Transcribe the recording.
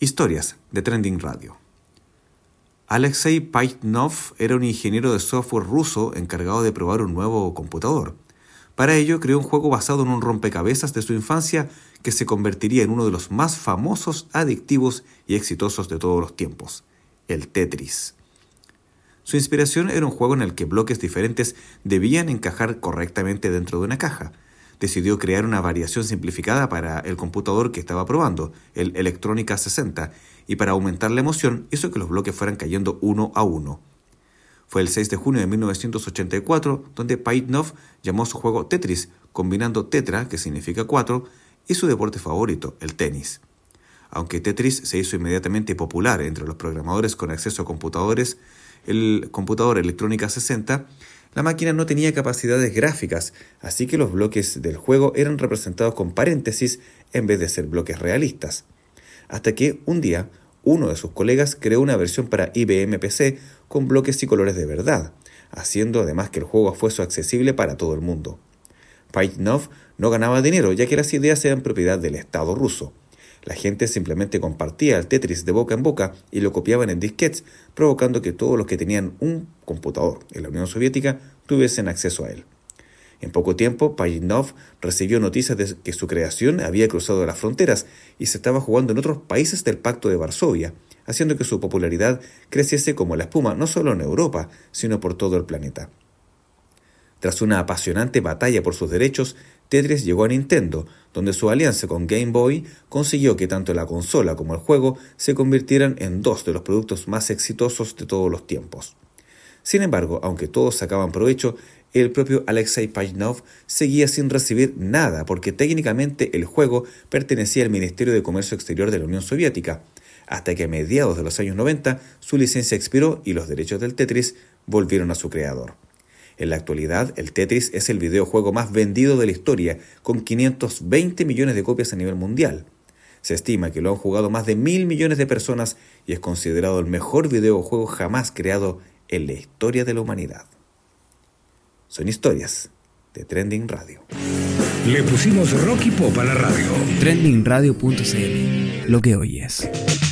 Historias de Trending Radio. Alexei Pajitnov era un ingeniero de software ruso encargado de probar un nuevo computador. Para ello creó un juego basado en un rompecabezas de su infancia que se convertiría en uno de los más famosos, adictivos y exitosos de todos los tiempos, el Tetris. Su inspiración era un juego en el que bloques diferentes debían encajar correctamente dentro de una caja. Decidió crear una variación simplificada para el computador que estaba probando, el Electrónica 60, y para aumentar la emoción hizo que los bloques fueran cayendo uno a uno. Fue el 6 de junio de 1984 donde Pajitnov llamó a su juego Tetris, combinando tetra, que significa 4, y su deporte favorito, el tenis. Aunque Tetris se hizo inmediatamente popular entre los programadores con acceso a computadores, el computador Electrónica 60, la máquina no tenía capacidades gráficas, así que los bloques del juego eran representados con paréntesis en vez de ser bloques realistas. Hasta que, un día, uno de sus colegas creó una versión para IBM PC con bloques y colores de verdad, haciendo además que el juego fuese accesible para todo el mundo. Pajitnov no ganaba dinero, ya que las ideas eran propiedad del Estado ruso. La gente simplemente compartía el Tetris de boca en boca y lo copiaban en disquetes, provocando que todos los que tenían un computador en la Unión Soviética tuviesen acceso a él. En poco tiempo, Pajitnov recibió noticias de que su creación había cruzado las fronteras y se estaba jugando en otros países del Pacto de Varsovia, haciendo que su popularidad creciese como la espuma no solo en Europa, sino por todo el planeta. Tras una apasionante batalla por sus derechos, Tetris llegó a Nintendo, donde su alianza con Game Boy consiguió que tanto la consola como el juego se convirtieran en dos de los productos más exitosos de todos los tiempos. Sin embargo, aunque todos sacaban provecho, el propio Alexei Pajitnov seguía sin recibir nada porque técnicamente el juego pertenecía al Ministerio de Comercio Exterior de la Unión Soviética, hasta que a mediados de los años 90 su licencia expiró y los derechos del Tetris volvieron a su creador. En la actualidad, el Tetris es el videojuego más vendido de la historia, con 520 millones de copias a nivel mundial. Se estima que lo han jugado más de 1.000 millones de personas y es considerado el mejor videojuego jamás creado en la historia de la humanidad. Son historias de Trending Radio. Le pusimos rock y pop a la radio. Trendingradio.cl, lo que oyes.